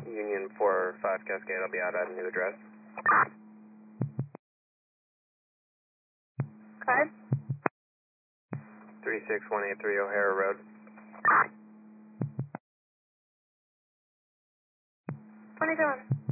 Union 45 Cascade, I'll be out at a new address. Card? 36183 O'Hara Road. 27.